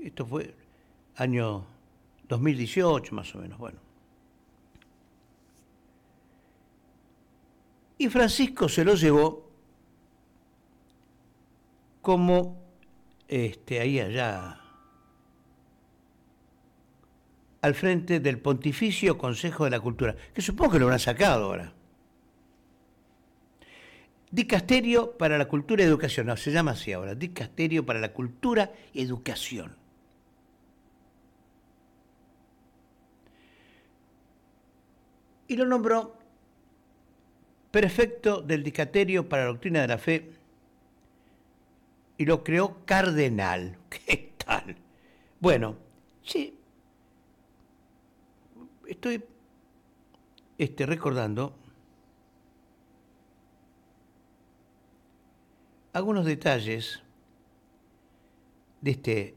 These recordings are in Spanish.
Esto fue año 2018 más o menos, bueno. Y Francisco se lo llevó como ahí allá al frente del Pontificio Consejo de la Cultura, que supongo que lo habrán sacado ahora. Dicasterio para la Cultura y Educación, no, se llama así ahora, Dicasterio para la Cultura y Educación. Y lo nombró prefecto del Dicasterio para la Doctrina de la Fe y lo creó cardenal. ¿Qué tal? Bueno, sí, estoy recordando algunos detalles de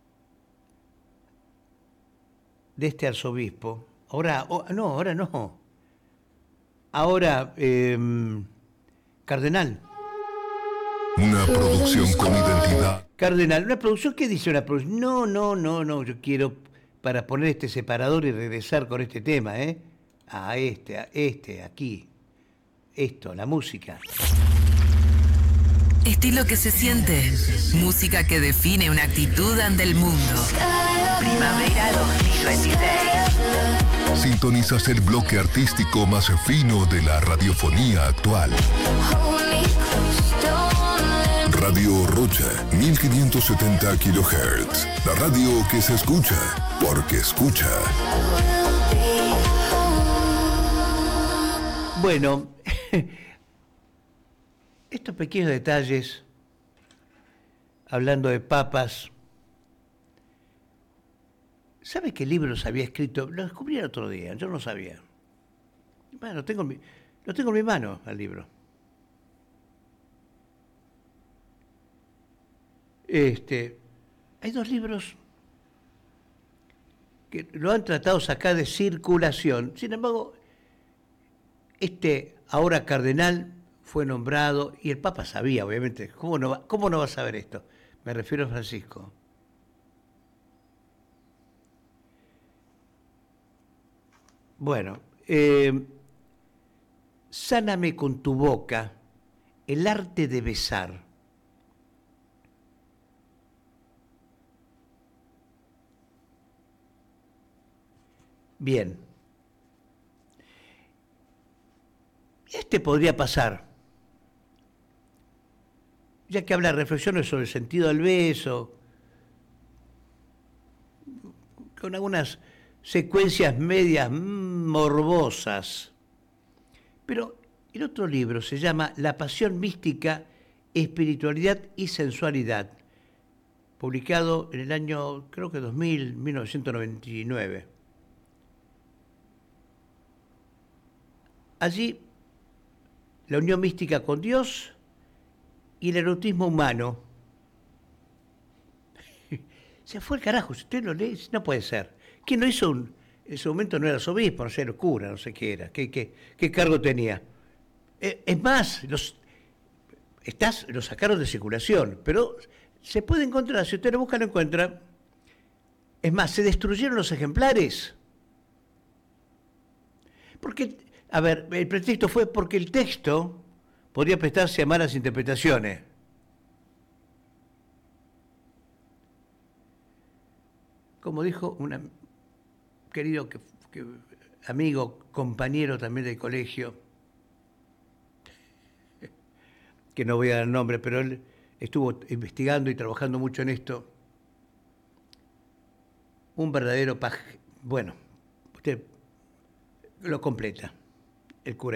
este arzobispo. Ahora no. Ahora, cardenal. Una producción con identidad. Cardenal, ¿una producción? ¿Qué dice una producción? No, yo quiero, para poner este separador y regresar con este tema, a aquí. Esto, la música. Estilo que se siente, música que define una actitud ante el mundo. Primavera 2026. Sintonizas el bloque artístico más fino de la radiofonía actual. Radio Rocha, 1570 kHz. La radio que se escucha, porque escucha. Bueno, estos pequeños detalles, hablando de papas. ¿Sabe qué libros había escrito? Lo descubrí el otro día, yo no sabía. Bueno, lo tengo en mi mano, al libro. Hay dos libros que lo han tratado de sacar de circulación. Sin embargo, ahora cardenal fue nombrado, y el Papa sabía, obviamente. ¿Cómo no va a saber esto? Me refiero a Francisco. Bueno, Sáname con tu boca, el arte de besar. Bien. Podría pasar, ya que habla reflexiones sobre el sentido del beso, con algunas secuencias medias morbosas. Pero el otro libro se llama La pasión mística, espiritualidad y sensualidad, publicado en el año, creo que 1999. Allí, la unión mística con Dios y el erotismo humano. Se fue el carajo, si usted lo lee, no puede ser. ¿Quién lo hizo? En ese momento no era arzobispo, no sé, era cura, no sé qué era, qué cargo tenía. Es más, los sacaron de circulación, pero se puede encontrar, si usted lo busca, lo encuentra. Es más, se destruyeron los ejemplares. Porque, a ver, el pretexto fue porque el texto podría prestarse a malas interpretaciones. Como dijo un querido amigo, compañero también del colegio, que no voy a dar nombre, pero él estuvo investigando y trabajando mucho en esto. Un verdadero bueno, usted lo completa, el cura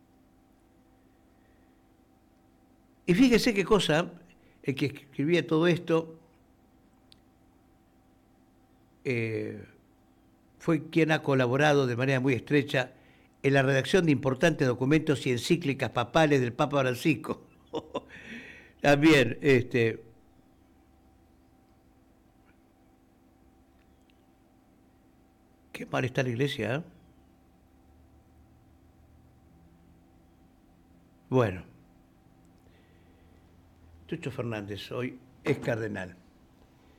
Y fíjese qué cosa, el que escribía todo esto fue quien ha colaborado de manera muy estrecha en la redacción de importantes documentos y encíclicas papales del Papa Francisco. También, qué mal está la iglesia, ¿eh? Bueno, Tucho Fernández hoy es cardenal.